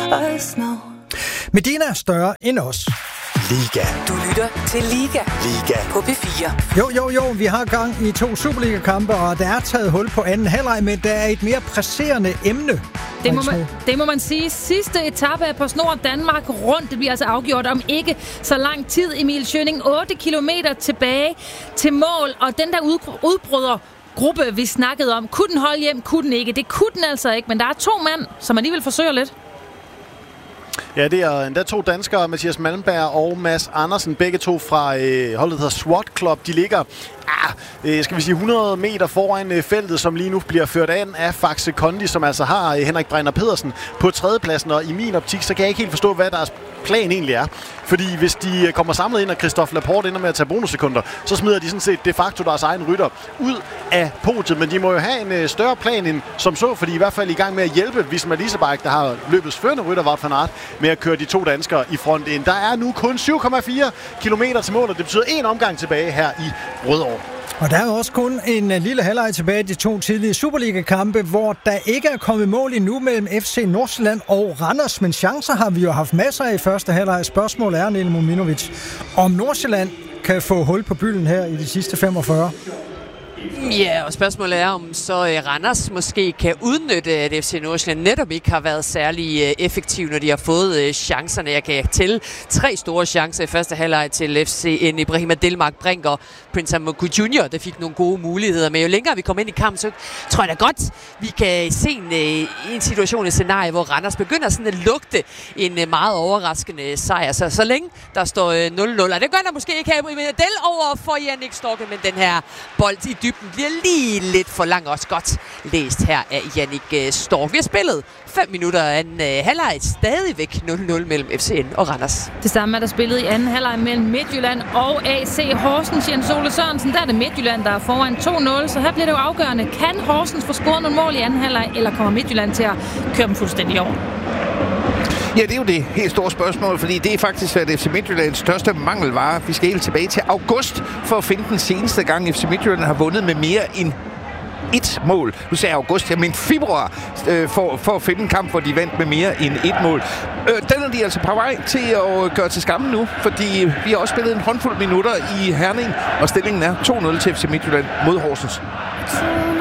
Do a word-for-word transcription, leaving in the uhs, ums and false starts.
us know. Medina er større end os. Liga. Du lytter til Liga. Liga. På P fire. Jo, jo, jo. Vi har gang i to Superliga-kampe, og der er taget hul på anden halvleg, men der er et mere presserende emne. Det må, man, det må man sige. Sidste etape er på snor Danmark rundt. Det bliver altså afgjort om ikke så lang tid. Emil Schøning, otte kilometer tilbage til mål, og den der udbryder gruppe, vi snakkede om, kunne den holde hjem, kunne den ikke. Det kunne den altså ikke, men der er to mand, som alligevel forsøger lidt. Ja, det er endda to danskere, Mathias Malmberg og Mads Andersen, begge to fra øh, holdet, der hedder SWAT Club. De ligger ah, øh, skal vi sige hundrede meter foran øh, feltet, som lige nu bliver ført an af Faxe Kondi, som altså har øh, Henrik Brænder Pedersen på tredjepladsen. Og i min optik, så kan jeg ikke helt forstå, hvad deres plan egentlig er. Fordi hvis de kommer samlet ind, og Christophe Laporte ender med at tage bonussekunder, så smider de sådan set de facto deres egen rytter ud af podiet. Men de må jo have en øh, større plan end som så, fordi i hvert fald i gang med at hjælpe Visma Leasebike, der har løbets førende rytter, Wout van Aert, med at køre de to danskere i front ind. Der er nu kun syv komma fire kilometer til mål, og det betyder en omgang tilbage her i Rødovre. Og der er også kun en lille halvleg tilbage i de to tidlige Superliga-kampe, hvor der ikke er kommet mål endnu mellem F C Nordsjælland og Randers. Men chancer har vi jo haft masser af i første halvleg. Spørgsmålet er, Niel Mominovic, om Nordsjælland kan få hul på bylden her i de sidste femogfyrre. Ja, og spørgsmålet er, om så Randers måske kan udnytte, at F C Nordsjælland netop ikke har været særlig effektiv, når de har fået chancerne. Jeg kan til tre store chancer i første halvleg til F C N. Ibrahima Delmark Brink og Prince Amoku junior, der fik nogle gode muligheder. Men jo længere vi kommer ind i kampen, så tror jeg da godt, vi kan se en, en situation, et scenarie, hvor Randers begynder sådan at lugte en meget overraskende sejr. Så, så længe der står nul nul, og det gør der måske ikke her. Del over for Jannik Storke, men den her bold i dybden bliver lige lidt for lang, også godt læst her af Jannik Stork. Vi har spillet fem minutter af en halvleg, stadigvæk nul nul mellem F C N og Randers. Det samme er der spillet i anden halvleg mellem Midtjylland og A C Horsens. Jens Ole Sørensen, der er det Midtjylland, der er foran to nul, så her bliver det jo afgørende. Kan Horsens få scoret nogle mål i anden halvleg, eller kommer Midtjylland til at køre dem fuldstændig over? Ja, det er jo det helt store spørgsmål, fordi det er faktisk været F C Midtjyllands største mangelvare. Vi skal helt tilbage til august for at finde den seneste gang, F C Midtjylland har vundet med mere end et mål. Nu sagde jeg august, jeg mente februar, øh, for, for at finde en kamp, hvor de vandt med mere end et mål. Øh, den er de altså på vej til at gøre til skamme nu, fordi vi har også spillet en håndfuld minutter i Herning, og stillingen er to nul til F C Midtjylland mod Horsens.